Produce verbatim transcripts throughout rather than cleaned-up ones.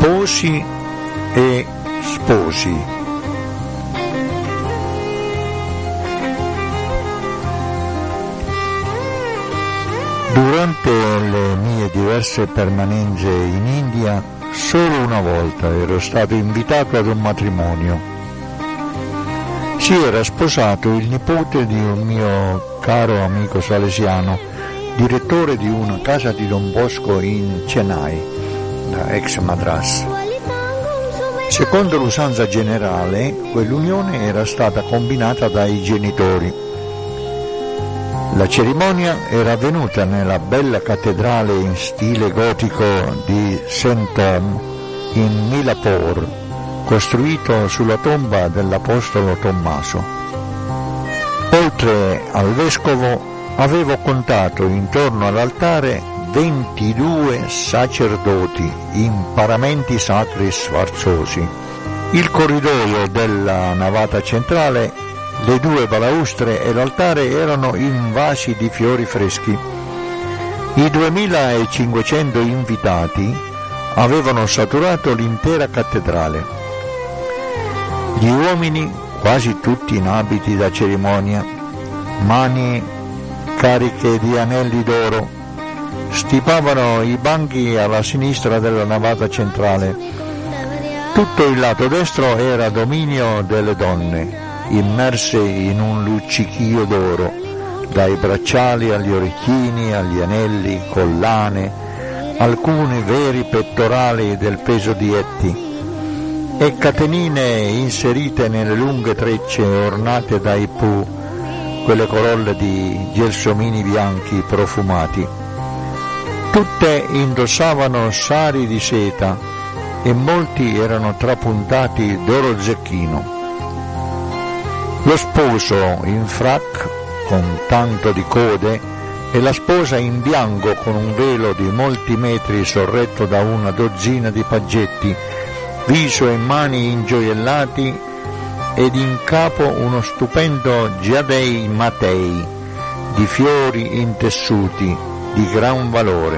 sposi e sposi. Durante le mie diverse permanenze in India, solo una volta ero stato invitato ad un matrimonio. Si era sposato il nipote di un mio caro amico salesiano, direttore di una casa di Don Bosco in Chennai, da ex Madras. Secondo l'usanza generale, quell'unione era stata combinata dai genitori. La cerimonia era avvenuta nella bella cattedrale in stile gotico di Saint Tom in Milapore, costruito sulla tomba dell'Apostolo Tommaso. Oltre al vescovo, avevo contato intorno all'altare ventidue sacerdoti in paramenti sacri sfarzosi. Il corridoio della navata centrale, le due balaustre e l'altare erano invasi di fiori freschi. I duemilacinquecento invitati avevano saturato l'intera cattedrale. Gli uomini, quasi tutti in abiti da cerimonia, mani cariche di anelli d'oro, stipavano i banchi alla sinistra della navata centrale. Tutto il lato destro era dominio delle donne, immerse in un luccichio d'oro, dai bracciali agli orecchini, agli anelli, collane, alcuni veri pettorali del peso di etti, e catenine inserite nelle lunghe trecce ornate dai pu, quelle corolle di gelsomini bianchi profumati. Tutte indossavano sari di seta e molti erano trapuntati d'oro zecchino. Lo sposo in frac con tanto di code e la sposa in bianco con un velo di molti metri sorretto da una dozzina di paggetti, viso e mani ingioiellati ed in capo uno stupendo giadei matei di fiori intessuti di gran valore.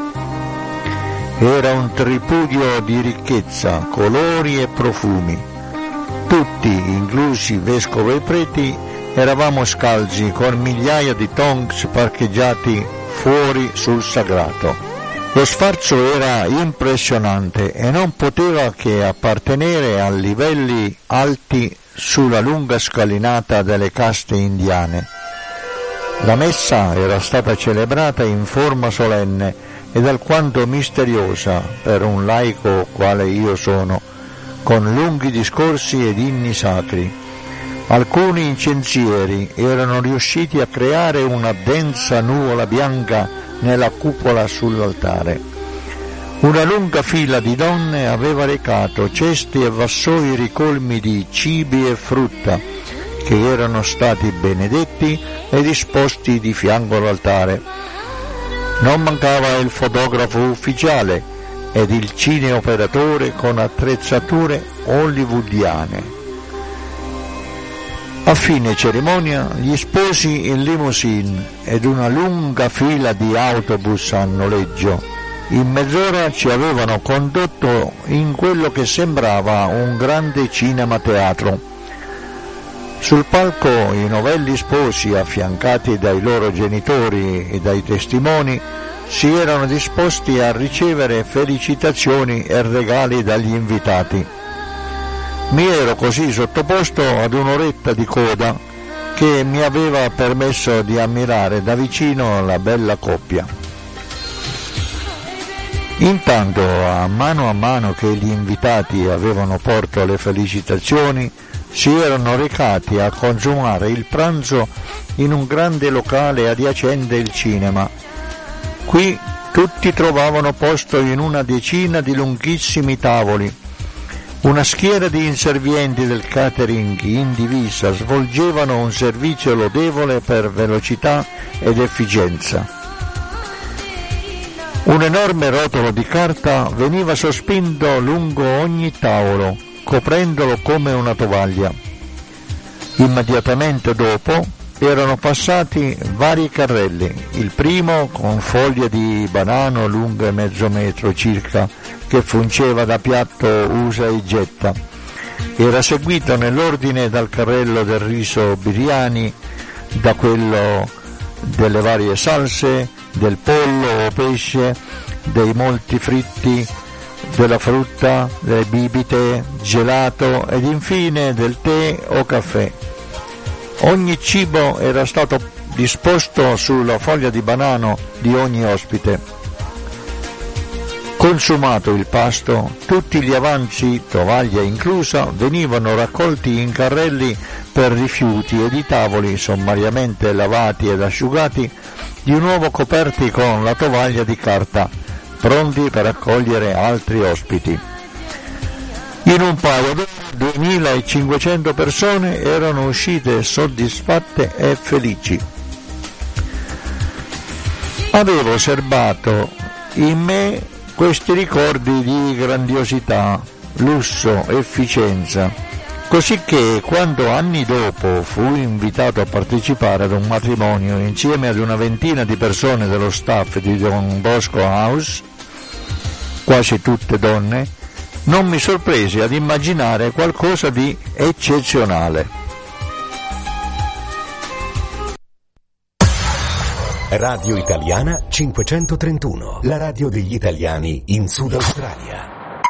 Era un tripudio di ricchezza, colori e profumi. Tutti, inclusi vescovo e preti, eravamo scalzi con migliaia di tongs parcheggiati fuori sul sagrato. Lo sfarzo era impressionante e non poteva che appartenere a livelli alti sulla lunga scalinata delle caste indiane. La messa era stata celebrata in forma solenne ed alquanto misteriosa per un laico quale io sono, con lunghi discorsi ed inni sacri. Alcuni incensieri erano riusciti a creare una densa nuvola bianca nella cupola sull'altare. Una lunga fila di donne aveva recato cesti e vassoi ricolmi di cibi e frutta, che erano stati benedetti e disposti di fianco all'altare. Non mancava il fotografo ufficiale ed il cineoperatore con attrezzature hollywoodiane. A fine cerimonia gli sposi in limousine ed una lunga fila di autobus a noleggio. In mezz'ora ci avevano condotto in quello che sembrava un grande cinema teatro. Sul palco i novelli sposi, affiancati dai loro genitori e dai testimoni, si erano disposti a ricevere felicitazioni e regali dagli invitati. Mi ero così sottoposto ad un'oretta di coda che mi aveva permesso di ammirare da vicino la bella coppia. Intanto, a mano a mano che gli invitati avevano porto le felicitazioni, si erano recati a consumare il pranzo in un grande locale adiacente il cinema. Qui tutti trovavano posto in una decina di lunghissimi tavoli. Una schiera di inservienti del catering in divisa svolgevano un servizio lodevole per velocità ed efficienza. Un enorme rotolo di carta veniva sospinto lungo ogni tavolo, coprendolo come una tovaglia. Immediatamente dopo erano passati vari carrelli, il primo con foglie di banano lunghe mezzo metro circa, che fungeva da piatto usa e getta. Era seguito nell'ordine dal carrello del riso biryani, da quello delle varie salse, del pollo o pesce, dei molti fritti, della frutta, delle bibite, gelato ed infine del tè o caffè. Ogni cibo era stato disposto sulla foglia di banano di ogni ospite. Consumato il pasto, tutti gli avanzi, tovaglia inclusa, venivano raccolti in carrelli per rifiuti ed i tavoli, sommariamente lavati ed asciugati, di nuovo coperti con la tovaglia di carta, pronti per accogliere altri ospiti. In un paio d'ore duemilacinquecento persone erano uscite soddisfatte e felici. Avevo serbato in me questi ricordi di grandiosità, lusso, efficienza, così che quando anni dopo fui invitato a partecipare ad un matrimonio insieme ad una ventina di persone dello staff di Don Bosco House, quasi tutte donne, non mi sorpresi ad immaginare qualcosa di eccezionale. Radio Italiana cinquecentotrentuno, la radio degli italiani in Sud Australia.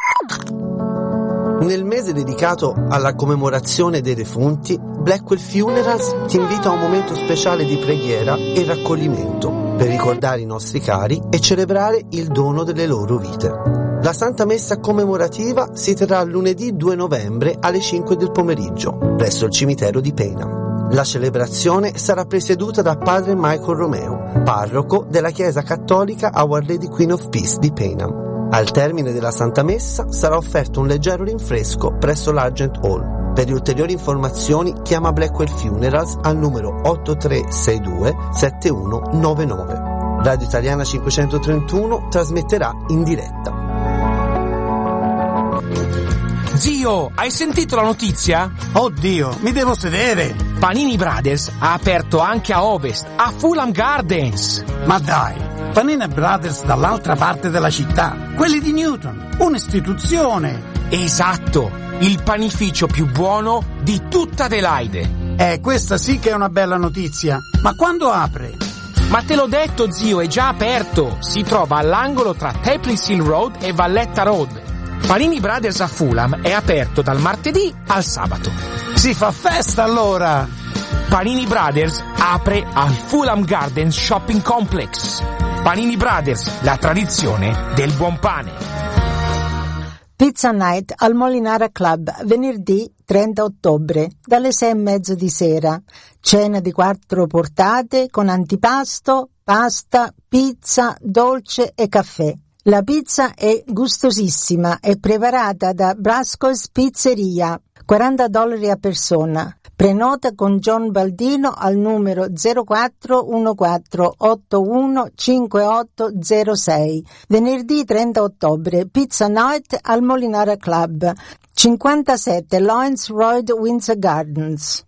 Nel mese dedicato alla commemorazione dei defunti, Blackwell Funerals ti invita a un momento speciale di preghiera e raccoglimento per ricordare i nostri cari e celebrare il dono delle loro vite. La Santa Messa commemorativa si terrà lunedì due novembre alle cinque del pomeriggio presso il cimitero di Payneham. La celebrazione sarà presieduta da padre Michael Romeo, parroco della Chiesa Cattolica Our Lady Queen of Peace di Payneham. Al termine della Santa Messa sarà offerto un leggero rinfresco presso l'Argent Hall. Per ulteriori informazioni chiama Blackwell Funerals al numero otto tre sei due sette uno nove nove. Radio Italiana cinquecentotrentuno trasmetterà in diretta. Zio, hai sentito la notizia? Oddio, mi devo sedere. Panini Brothers ha aperto anche a Ovest, a Fulham Gardens. Ma dai, Panini Brothers dall'altra parte della città, quelli di Newton, un'istituzione. Esatto, il panificio più buono di tutta Adelaide. Eh, questa sì che è una bella notizia. Ma quando apre? Ma te l'ho detto, zio, è già aperto. Si trova all'angolo tra Tapley Hill Road e Valletta Road. Panini Brothers a Fulham è aperto dal martedì al sabato. Si fa festa allora! Panini Brothers apre al Fulham Gardens Shopping Complex. Panini Brothers, la tradizione del buon pane. Pizza Night al Molinara Club, venerdì trenta ottobre, dalle sei e mezzo di sera. Cena di quattro portate con antipasto, pasta, pizza, dolce e caffè. La pizza è gustosissima, è preparata da Brasco's Pizzeria, quaranta dollari a persona. Prenota con John Baldino al numero zero quattro uno quattro otto uno cinque otto zero sei. Venerdì trenta ottobre, Pizza Night al Molinara Club, cinquantasette Lawrence Road, Windsor Gardens.